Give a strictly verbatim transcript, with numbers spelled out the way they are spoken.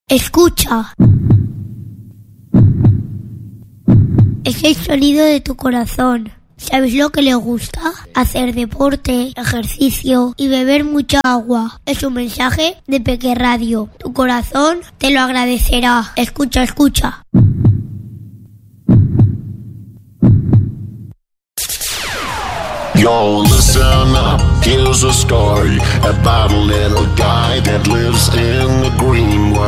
Escucha. Es el sonido de tu corazón. ¿Sabes lo que le gusta? Hacer deporte, ejercicio y beber mucha agua. Es un mensaje de Peque Radio. Tu corazón te lo agradecerá. Escucha, escucha. Yo, listen up, here's a story about a little guy that lives in the green world.